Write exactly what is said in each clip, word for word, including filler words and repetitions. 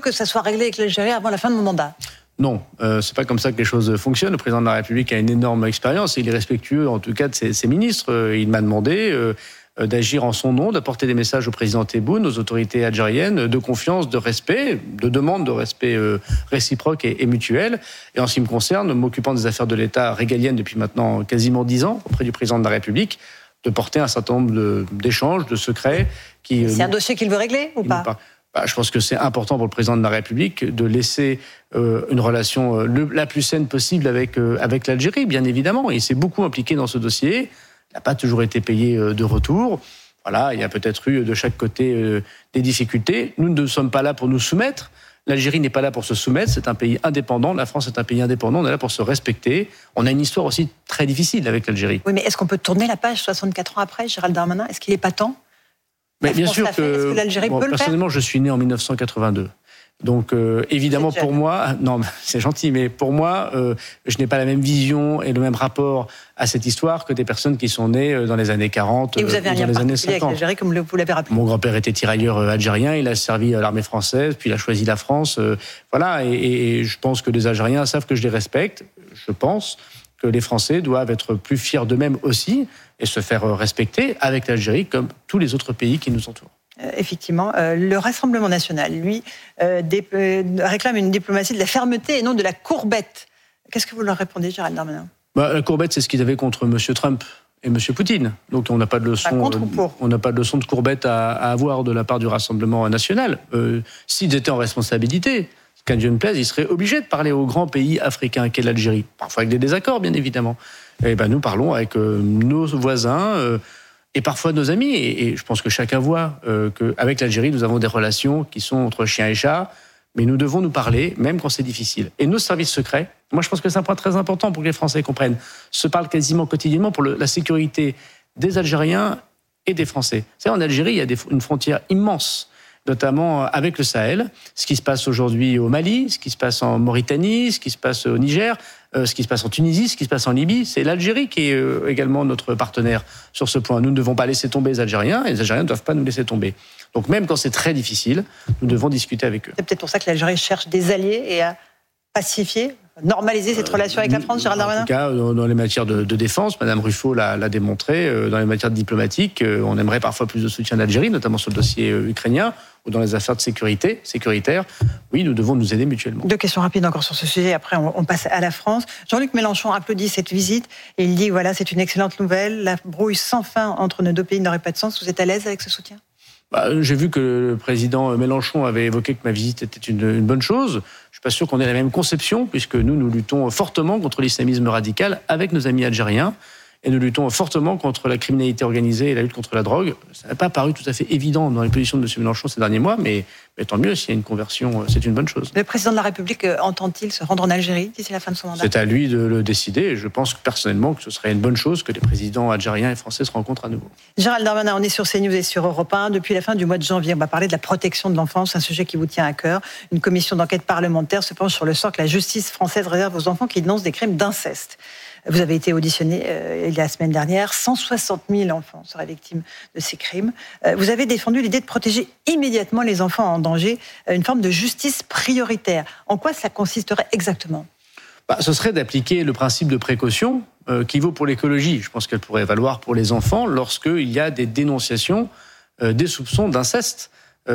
que ça soit réglé avec l'Algérie avant la fin de mon mandat. Non, euh, c'est pas comme ça que les choses fonctionnent. Le président de la République a une énorme expérience et il est respectueux, en tout cas, de ses, ses ministres. Il m'a demandé euh, d'agir en son nom, d'apporter des messages au président Tebboune, aux autorités algériennes, de confiance, de respect, de demande de respect euh, réciproque et, et mutuel. Et en ce qui me concerne, m'occupant des affaires de l'État régaliennes depuis maintenant quasiment dix ans auprès du président de la République, de porter un certain nombre de, d'échanges, de secrets. Qui, c'est euh, un dossier qu'il veut régler ou pas? Bah, je pense que c'est important pour le président de la République de laisser euh, une relation euh, le, la plus saine possible avec, euh, avec l'Algérie, bien évidemment. Et il s'est beaucoup impliqué dans ce dossier. Il n'a pas toujours été payé euh, de retour. Voilà, il y a peut-être eu de chaque côté euh, des difficultés. Nous ne sommes pas là pour nous soumettre. L'Algérie n'est pas là pour se soumettre. C'est un pays indépendant. La France est un pays indépendant. On est là pour se respecter. On a une histoire aussi très difficile avec l'Algérie. Oui, mais est-ce qu'on peut tourner la page soixante-quatre ans après, Gérald Darmanin? Est-ce qu'il n'est pas temps? Mais bien sûr que, Est-ce que l'Algérie bon, peut le personnellement, faire? je suis né en dix-neuf cent quatre-vingt-deux. Donc, euh, évidemment, pour moi, non, c'est gentil, mais pour moi, euh, je n'ai pas la même vision et le même rapport à cette histoire que des personnes qui sont nées dans les années quarante et vous avez euh, un ou lien dans les années particulier avec cinquante. l'Algérie, comme vous l'avez rappelé. Mon grand-père était tirailleur algérien, il a servi à l'armée française, puis il a choisi la France. Euh, voilà, et, et je pense que les Algériens savent que je les respecte. Je pense que les Français doivent être plus fiers d'eux-mêmes aussi et se faire respecter avec l'Algérie comme tous les autres pays qui nous entourent. Euh, effectivement, euh, le Rassemblement national, lui, euh, dé- euh, réclame une diplomatie de la fermeté et non de la courbette. Qu'est-ce que vous leur répondez, Gérald Darmanin? Bah, la courbette, c'est ce qu'ils avaient contre M. Trump et M. Poutine. Donc on n'a pas de leçon, Pas contre ou pour? on n'a pas de leçon de courbette à, à avoir de la part du Rassemblement national. Euh, s'ils étaient en responsabilité, qu'à Dieu ne plaise, ils seraient obligés de parler au grand pays africain qu'est l'Algérie. Parfois avec des désaccords, bien évidemment. Et ben nous parlons avec euh, nos voisins. Euh, Et parfois nos amis, et, et je pense que chacun voit euh, qu'avec l'Algérie, nous avons des relations qui sont entre chien et chat, mais nous devons nous parler, même quand c'est difficile. Et nos services secrets, moi je pense que c'est un point très important pour que les Français comprennent, se parlent quasiment quotidiennement pour le, la sécurité des Algériens et des Français. Vous savez, en Algérie, il y a des, une frontière immense, notamment avec le Sahel, ce qui se passe aujourd'hui au Mali, ce qui se passe en Mauritanie, ce qui se passe au Niger, euh, ce qui se passe en Tunisie, ce qui se passe en Libye. C'est l'Algérie qui est euh, également notre partenaire sur ce point. Nous ne devons pas laisser tomber les Algériens et les Algériens ne doivent pas nous laisser tomber. Donc même quand c'est très difficile, nous devons discuter avec eux. C'est peut-être pour ça que l'Algérie cherche des alliés et à pacifier, normaliser cette relation avec la France, Gérald Darmanin? En tout cas, dans les matières de, de défense, Mme Ruffo l'a, l'a démontré, dans les matières diplomatiques, on aimerait parfois plus de soutien de l'Algérie, notamment sur le dossier ukrainien, ou dans les affaires de sécurité, sécuritaire. Oui, nous devons nous aider mutuellement. Deux questions rapides encore sur ce sujet, après on, on passe à la France. Jean-Luc Mélenchon applaudit cette visite, et il dit, voilà, c'est une excellente nouvelle, la brouille sans fin entre nos deux pays n'aurait pas de sens. Vous êtes à l'aise avec ce soutien? Bah, j'ai vu que le président Mélenchon avait évoqué que ma visite était une, une bonne chose. Je suis pas sûr qu'on ait la même conception, puisque nous, nous luttons fortement contre l'islamisme radical avec nos amis algériens, et nous luttons fortement contre la criminalité organisée et la lutte contre la drogue. Ça n'a pas paru tout à fait évident dans les positions de M. Mélenchon ces derniers mois, mais, mais tant mieux, s'il y a une conversion, c'est une bonne chose. Le président de la République entend-il se rendre en Algérie d'ici la fin de son mandat? C'est à lui de le décider, et je pense personnellement que ce serait une bonne chose que les présidents algériens et français se rencontrent à nouveau. Gérald Darmanin, on est sur CNews et sur Europe un. Depuis la fin du mois de janvier, on va parler de la protection de l'enfance, un sujet qui vous tient à cœur. Une commission d'enquête parlementaire se penche sur le sort que la justice française réserve aux enfants qui dénoncent des crimes d'inceste. Vous avez été auditionné euh, la semaine dernière. cent soixante mille enfants seraient victimes de ces crimes. Euh, vous avez défendu l'idée de protéger immédiatement les enfants en danger, euh, une forme de justice prioritaire. En quoi cela consisterait exactement? Bah, ce serait d'appliquer le principe de précaution euh, qui vaut pour l'écologie. Je pense qu'elle pourrait valoir pour les enfants lorsqu'il y a des dénonciations, euh, des soupçons d'inceste.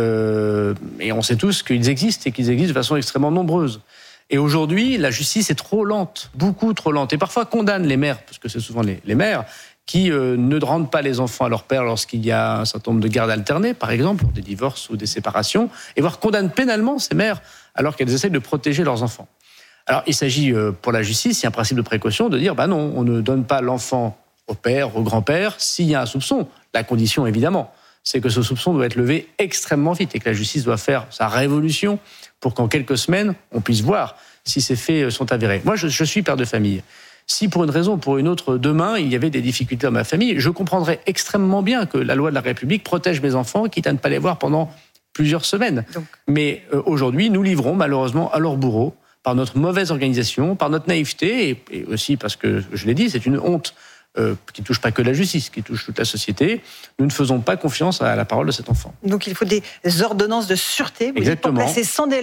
Euh, et on sait tous qu'ils existent et qu'ils existent de façon extrêmement nombreuse. Et aujourd'hui, la justice est trop lente, beaucoup trop lente, et parfois condamne les mères, parce que c'est souvent les, les mères, qui euh, ne rendent pas les enfants à leur père lorsqu'il y a un certain nombre de gardes alternées, par exemple, des divorces ou des séparations, et voire condamnent pénalement ces mères alors qu'elles essaient de protéger leurs enfants. Alors, il s'agit euh, pour la justice, il y a un principe de précaution, de dire, bah non, on ne donne pas l'enfant au père, au grand-père, s'il y a un soupçon. La condition, évidemment, c'est que ce soupçon doit être levé extrêmement vite et que la justice doit faire sa révolution pour qu'en quelques semaines, on puisse voir si ces faits sont avérés. Moi, je, je suis père de famille. Si pour une raison ou pour une autre, demain, il y avait des difficultés dans ma famille, je comprendrais extrêmement bien que la loi de la République protège mes enfants, quitte à ne pas les voir pendant plusieurs semaines. Donc. Mais euh, aujourd'hui, nous livrons malheureusement à leur bourreau, par notre mauvaise organisation, par notre naïveté, et, et aussi parce que, je l'ai dit, c'est une honte euh, qui ne touche pas que la justice, qui touche toute la société. Nous ne faisons pas confiance à la parole de cet enfant. Donc il faut des ordonnances de sûreté, vous dites, pour placer sans délai